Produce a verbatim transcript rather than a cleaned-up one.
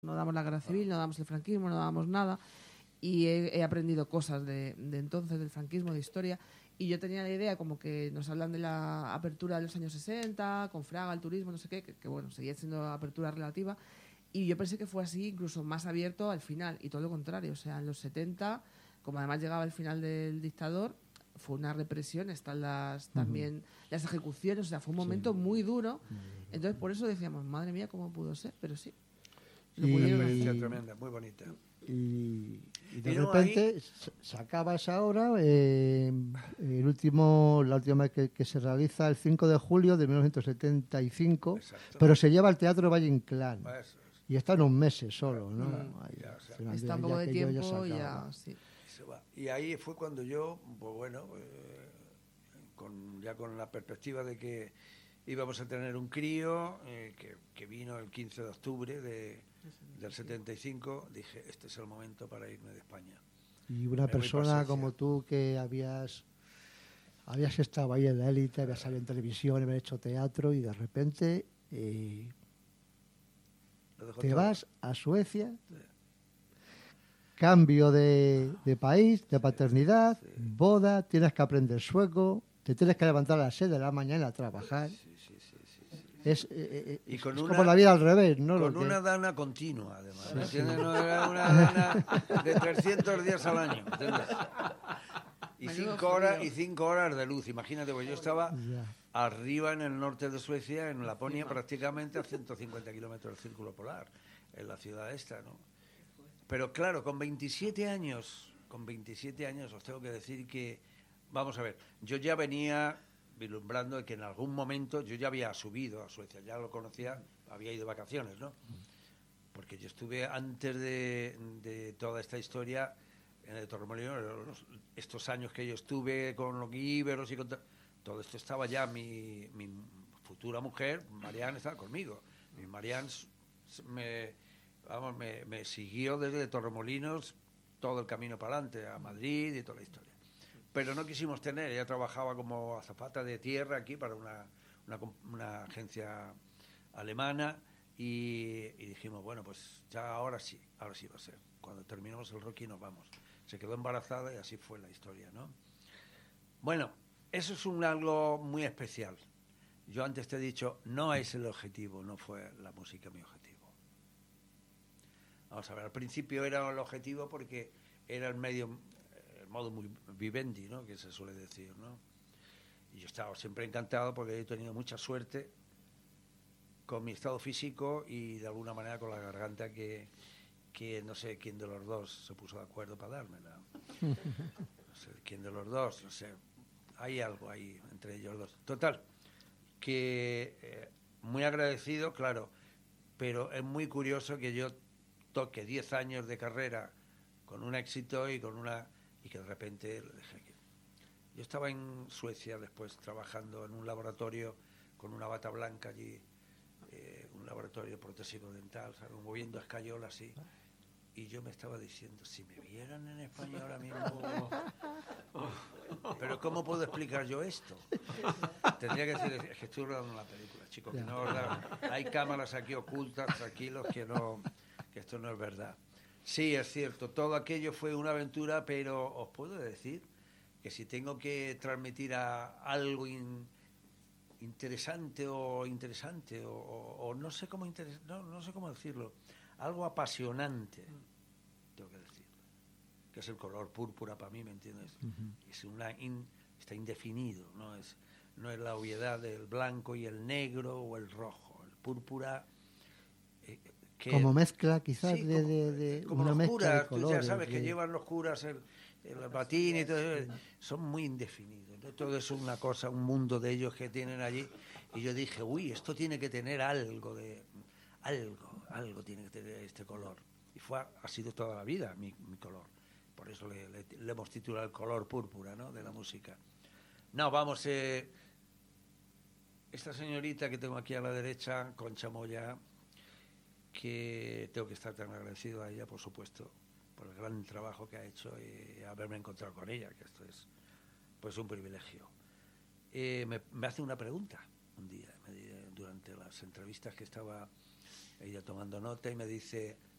no damos la guerra civil, no damos el franquismo, no damos nada. Y he, he aprendido cosas de, de entonces, del franquismo, de historia. Y yo tenía la idea como que nos hablan de la apertura de los años sesenta, con Fraga, el turismo, no sé qué, que, que bueno, seguía siendo apertura relativa. Y yo pensé que fue así, incluso más abierto al final. Y todo lo contrario, o sea, en los setenta, como además llegaba el final del dictador, fue una represión, están las también uh-huh. las ejecuciones, o sea, fue un momento sí. muy duro. Entonces, por eso decíamos, madre mía, ¿cómo pudo ser? Pero sí. Lo y, una experiencia tremenda, muy bonita. Y, y de y repente ahí... se acaba esa hora, eh, el último, la última vez que, que se realiza el cinco de julio de mil novecientos setenta y cinco, exacto. Pero se lleva al Teatro Valle Inclán. Pues, y está en un meses solo, ¿no? Mm. Ahí, ya, o sea, está un poco de tiempo ya, ya sí. Y ahí fue cuando yo, pues bueno, eh, con, ya con la perspectiva de que íbamos a tener un crío, eh, que, que vino el quince de octubre de, del setenta y cinco, dije, este es el momento para irme de España. Y una es persona como tú que habías habías estado ahí en la élite, habías salido en televisión, habías hecho teatro y de repente eh, te todo. vas a Suecia, sí. Cambio de, de país, de paternidad, sí, sí. boda, tienes que aprender sueco, te tienes que levantar a las seis de la mañana a trabajar. Sí, sí, sí, sí, sí. Es, eh, y con es una, como la vida al revés, ¿no? Con Lo una que... dana continua, además. Sí, sí. No era una dana de trescientos días al año, ¿entiendes? Y cinco, horas, y cinco horas de luz, imagínate, porque yo estaba ya. arriba en el norte de Suecia, en Laponia, prácticamente a ciento cincuenta kilómetros del círculo polar, en la ciudad esta, ¿no? Pero claro, con veintisiete años, con veintisiete años os tengo que decir que, vamos a ver, yo ya venía vislumbrando de que en algún momento yo ya había subido a Suecia, ya lo conocía, había ido de vacaciones, ¿no? Porque yo estuve antes de, de toda esta historia en el Torremolinos, estos años que yo estuve con los íberos y con todo esto estaba ya, mi, mi futura mujer, Marianne, estaba conmigo. Mi Marianne me, vamos, me, me siguió desde Torremolinos todo el camino para adelante, a Madrid y toda la historia. Pero no quisimos tener, ella trabajaba como azafata de tierra aquí para una, una, una agencia alemana y, y dijimos, bueno, pues ya ahora sí, ahora sí va a ser. Cuando terminemos el Rocky nos vamos. Se quedó embarazada y así fue la historia, ¿no? Bueno, eso es un algo muy especial. Yo antes te he dicho, no es el objetivo, no fue la música mi objetivo. Vamos a ver, al principio era el objetivo porque era el medio, el modo muy vivendi, ¿no? Que se suele decir, ¿no? Y yo estaba siempre encantado porque he tenido mucha suerte con mi estado físico y de alguna manera con la garganta que... que no sé quién de los dos se puso de acuerdo para dármela. No sé quién de los dos, no sé. Hay algo ahí entre ellos dos. Total, que eh, muy agradecido, claro, pero es muy curioso que yo toque diez años de carrera con un éxito y con una y que de repente lo dejé aquí. Yo estaba en Suecia después trabajando en un laboratorio con una bata blanca allí, eh, un laboratorio protésico dental, ¿sabes? Moviendo escayola así. Y yo me estaba diciendo, si me vieran en España ahora mismo... Pero ¿cómo puedo explicar yo esto? Tendría que decir, es que estoy rodando una película, chicos, que no, ¿verdad? Hay cámaras aquí ocultas, tranquilos, que no, que esto no es verdad. Sí, es cierto, todo aquello fue una aventura, pero os puedo decir que si tengo que transmitir a algo in, interesante o interesante, o, o, o no sé cómo interes, no, no sé cómo decirlo, algo apasionante, tengo que decir, que es el color púrpura para mí, ¿me entiendes? Uh-huh. Es una in, está indefinido, no es no es la obviedad del blanco y el negro o el rojo, el púrpura eh, que, como mezcla quizás sí, de, como, de, de como una los mezcla curas, de colores, tú ya sabes de... que llevan los curas el, el batín y todo eso, son muy indefinidos, ¿no? Todo es una cosa, un mundo de ellos que tienen allí, y yo dije, uy, esto tiene que tener algo de algo, algo tiene que tener este color. Y fue, ha sido toda la vida mi, mi color. Por eso le, le, le hemos titulado el color púrpura, ¿no? De la música. No, vamos, eh, esta señorita que tengo aquí a la derecha, Concha Moya, que tengo que estar tan agradecido a ella, por supuesto, por el gran trabajo que ha hecho y haberme encontrado con ella, que esto es pues un privilegio. Eh, me, me hace una pregunta un día, me, durante las entrevistas que estaba ella tomando nota, y me dice,